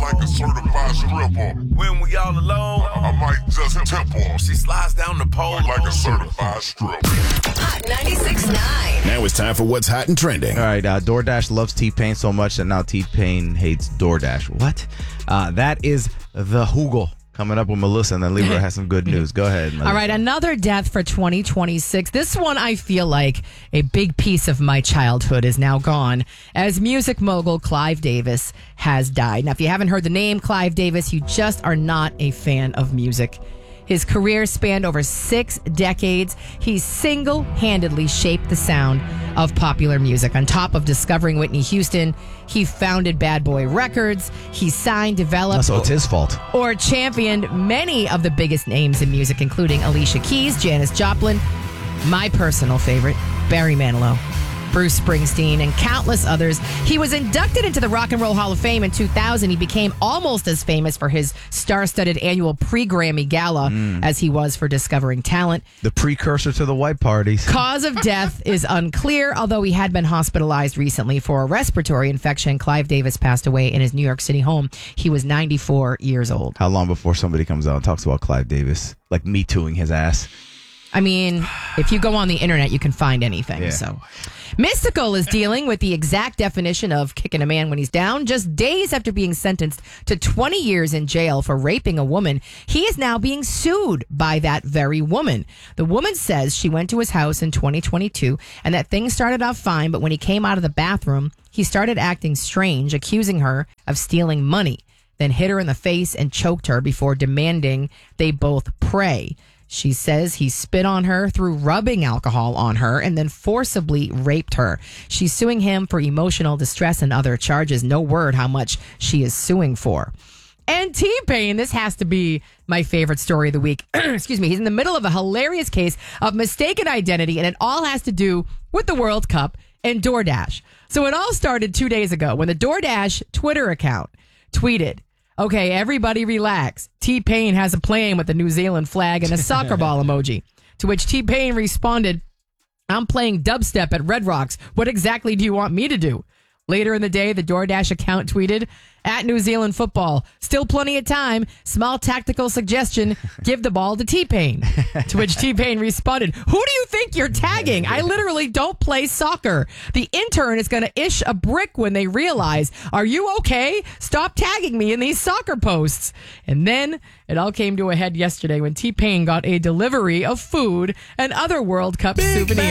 like a certified stripper. When we all alone, I might just tip her. She slides down the pole like a certified stripper. Hot 96.9. Now it's time for what's hot and trending. All right, DoorDash loves T-Pain so much that now T-Pain hates DoorDash. What? That is the Hoogle. Coming up with Melissa, and then Libra has some good news. Go ahead, Melissa. All right, another death for 2026. This one, I feel like a big piece of my childhood is now gone, as music mogul Clive Davis has died. Now, if you haven't heard the name Clive Davis, you just are not a fan of music. His career spanned over 6 decades. He single-handedly shaped the sound of popular music. On top of discovering Whitney Houston, he founded Bad Boy Records. He signed, developed, So it's his fault. or championed many of the biggest names in music, including Alicia Keys, Janis Joplin, my personal favorite, Barry Manilow, Bruce Springsteen, and countless others. He was inducted into the Rock and Roll Hall of Fame in 2000. He became almost as famous for his star-studded annual pre-Grammy Gala as he was for discovering talent. The precursor to the white parties. Cause of death is unclear, although he had been hospitalized recently for a respiratory infection. Clive Davis passed away in his New York City home. He was 94 years old. How long before somebody comes out and talks about Clive Davis? Like Me Tooing his ass. I mean, if you go on the internet, you can find anything. Yeah. So, Mystical is dealing with the exact definition of kicking a man when he's down. Just days after being sentenced to 20 years in jail for raping a woman, he is now being sued by that very woman. The woman says she went to his house in 2022 and that things started off fine, but when he came out of the bathroom, he started acting strange, accusing her of stealing money, then hit her in the face and choked her before demanding they both pray. She says he spit on her, threw rubbing alcohol on her, and then forcibly raped her. She's suing him for emotional distress and other charges. No word how much she is suing for. And T-Pain, this has to be my favorite story of the week. Excuse me. He's in the middle of a hilarious case of mistaken identity, and it all has to do with the World Cup and DoorDash. So it all started 2 days ago when the DoorDash Twitter account tweeted, "Okay, everybody relax. T-Pain has a plane with the New Zealand flag and a soccer ball emoji." To which T-Pain responded, "I'm playing dubstep at Red Rocks. What exactly do you want me to do?" Later in the day, the DoorDash account tweeted, "At New Zealand football. Still plenty of time. Small tactical suggestion. Give the ball to T-Pain." To which T-Pain responded, "Who do you think you're tagging? I literally don't play soccer. The intern is going to ish a brick when they realize, are you okay? Stop tagging me in these soccer posts." And then it all came to a head yesterday when T-Pain got a delivery of food and other World Cup souvenirs.